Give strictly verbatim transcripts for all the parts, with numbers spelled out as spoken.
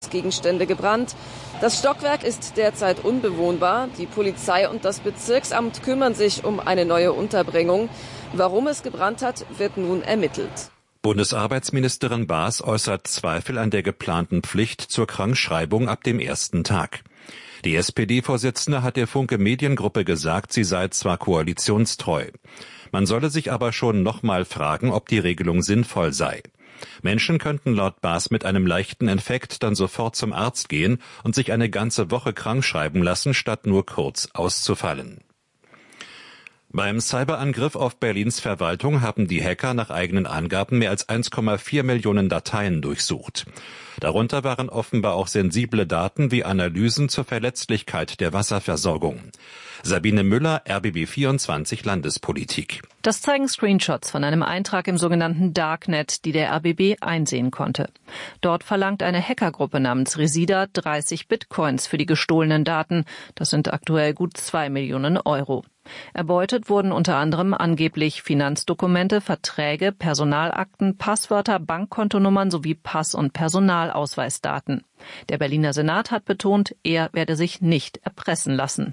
Kunstgegenstände gebrannt. Das Stockwerk ist derzeit unbewohnbar. Die Polizei und das Bezirksamt kümmern sich um eine neue Unterbringung. Warum es gebrannt hat, wird nun ermittelt. Bundesarbeitsministerin Baas äußert Zweifel an der geplanten Pflicht zur Krankschreibung ab dem ersten Tag. Die S P D-Vorsitzende hat der Funke Mediengruppe gesagt, sie sei zwar koalitionstreu. Man solle sich aber schon nochmal fragen, ob die Regelung sinnvoll sei. Menschen könnten laut Baas mit einem leichten Infekt dann sofort zum Arzt gehen und sich eine ganze Woche krankschreiben lassen, statt nur kurz auszufallen. Beim Cyberangriff auf Berlins Verwaltung haben die Hacker nach eigenen Angaben mehr als eins Komma vier Millionen Dateien durchsucht. Darunter waren offenbar auch sensible Daten wie Analysen zur Verletzlichkeit der Wasserversorgung. Sabine Müller, R B B vierundzwanzig Landespolitik. Das zeigen Screenshots von einem Eintrag im sogenannten Darknet, die der R B B einsehen konnte. Dort verlangt eine Hackergruppe namens Resida dreißig Bitcoins für die gestohlenen Daten. Das sind aktuell gut zwei Millionen Euro. Erbeutet wurden unter anderem angeblich Finanzdokumente, Verträge, Personalakten, Passwörter, Bankkontonummern sowie Pass- und Personalausweisdaten. Der Berliner Senat hat betont, er werde sich nicht erpressen lassen.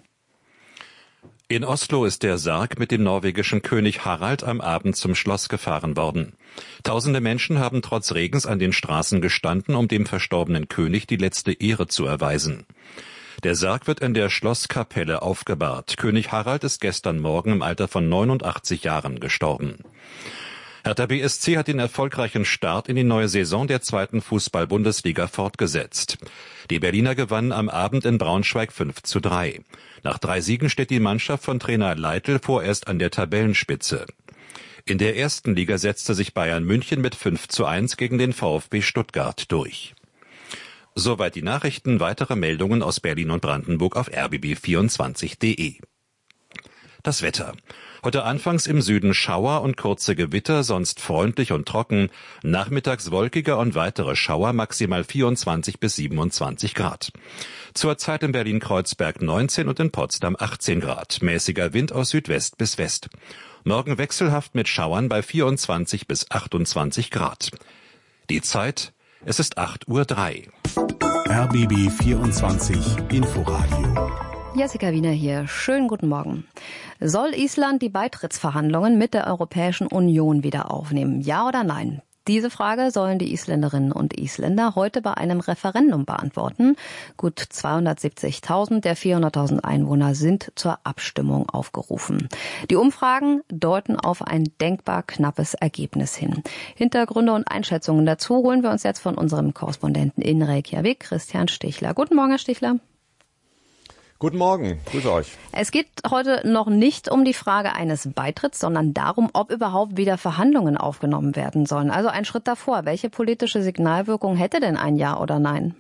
In Oslo ist der Sarg mit dem norwegischen König Harald am Abend zum Schloss gefahren worden. Tausende Menschen haben trotz Regens an den Straßen gestanden, um dem verstorbenen König die letzte Ehre zu erweisen. Der Sarg wird in der Schlosskapelle aufgebahrt. König Harald ist gestern Morgen im Alter von neunundachtzig Jahren gestorben. Hertha B S C hat den erfolgreichen Start in die neue Saison der zweiten Fußball-Bundesliga fortgesetzt. Die Berliner gewannen am Abend in Braunschweig fünf zu drei. Nach drei Siegen steht die Mannschaft von Trainer Leitl vorerst an der Tabellenspitze. In der ersten Liga setzte sich Bayern München mit fünf zu eins gegen den VfB Stuttgart durch. Soweit die Nachrichten. Weitere Meldungen aus Berlin und Brandenburg auf r b b vierundzwanzig punkt d e. Das Wetter. Heute anfangs im Süden Schauer und kurze Gewitter, sonst freundlich und trocken. Nachmittags wolkiger und weitere Schauer, maximal vierundzwanzig bis siebenundzwanzig Grad. Zurzeit in Berlin-Kreuzberg neunzehn und in Potsdam achtzehn Grad. Mäßiger Wind aus Südwest bis West. Morgen wechselhaft mit Schauern bei vierundzwanzig bis achtundzwanzig Grad. Die Zeit, es ist acht Uhr drei. R B B vierundzwanzig Inforadio. Jessica Wiener hier. Schönen guten Morgen. Soll Island die Beitrittsverhandlungen mit der Europäischen Union wieder aufnehmen? Ja oder nein? Diese Frage sollen die Isländerinnen und Isländer heute bei einem Referendum beantworten. Gut zweihundertsiebzigtausend der vierhunderttausend Einwohner sind zur Abstimmung aufgerufen. Die Umfragen deuten auf ein denkbar knappes Ergebnis hin. Hintergründe und Einschätzungen dazu holen wir uns jetzt von unserem Korrespondenten in Reykjavik, Christian Stichler. Guten Morgen, Herr Stichler. Guten Morgen, grüße euch. Es geht heute noch nicht um die Frage eines Beitritts, sondern darum, ob überhaupt wieder Verhandlungen aufgenommen werden sollen. Also ein Schritt davor. Welche politische Signalwirkung hätte denn ein Ja oder Nein?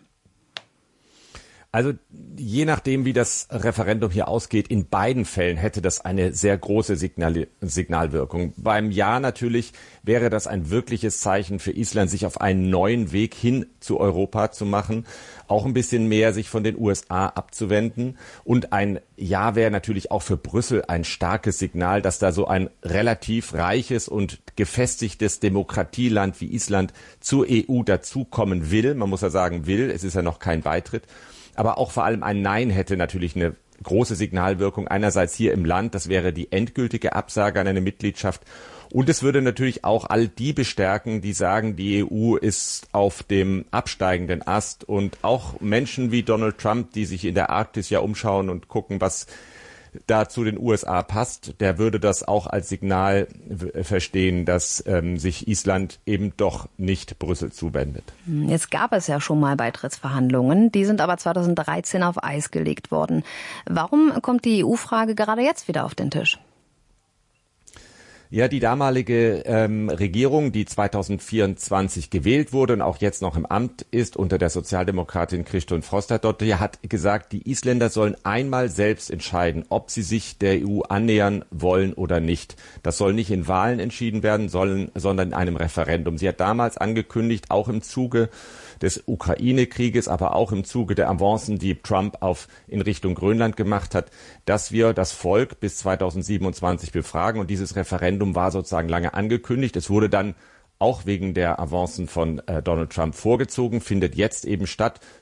Also je nachdem, wie das Referendum hier ausgeht, in beiden Fällen hätte das eine sehr große Signal- Signalwirkung. Beim Ja natürlich wäre das ein wirkliches Zeichen für Island, sich auf einen neuen Weg hin zu Europa zu machen, auch ein bisschen mehr sich von den U S A abzuwenden. Und ein Ja wäre natürlich auch für Brüssel ein starkes Signal, dass da so ein relativ reiches und gefestigtes Demokratieland wie Island zur E U dazukommen will. Man muss ja sagen will, es ist ja noch kein Beitritt. Aber auch vor allem ein Nein hätte natürlich eine große Signalwirkung. Einerseits hier im Land, das wäre die endgültige Absage an eine Mitgliedschaft. Und es würde natürlich auch all die bestärken, die sagen, die E U ist auf dem absteigenden Ast. Und auch Menschen wie Donald Trump, die sich in der Arktis ja umschauen und gucken, was da zu den U S A passt, der würde das auch als Signal verstehen, dass ähm, sich Island eben doch nicht Brüssel zuwendet. Jetzt gab es ja schon mal Beitrittsverhandlungen, die sind aber zweitausenddreizehn auf Eis gelegt worden. Warum kommt die E U-Frage gerade jetzt wieder auf den Tisch? Ja, die damalige ähm, Regierung, die zweitausendvierundzwanzig gewählt wurde und auch jetzt noch im Amt ist, unter der Sozialdemokratin Kristrún Frostadóttir, hat gesagt, die Isländer sollen einmal selbst entscheiden, ob sie sich der E U annähern wollen oder nicht. Das soll nicht in Wahlen entschieden werden, sollen, sondern in einem Referendum. Sie hat damals angekündigt, auch im Zuge des Ukraine-Krieges, aber auch im Zuge der Avancen, die Trump auf in Richtung Grönland gemacht hat, dass wir das Volk bis zweitausendsiebenundzwanzig befragen. Und dieses Referendum war sozusagen lange angekündigt. Es wurde dann auch wegen der Avancen von äh, Donald Trump vorgezogen, findet jetzt eben statt.